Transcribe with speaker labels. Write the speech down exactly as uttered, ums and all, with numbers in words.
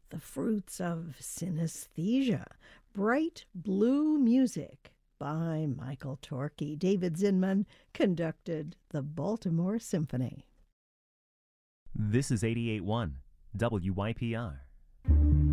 Speaker 1: The Fruits of Synesthesia, Bright Blue Music by Michael Torke. David Zinman conducted the Baltimore Symphony.
Speaker 2: This is eighty-eight point one W Y P R,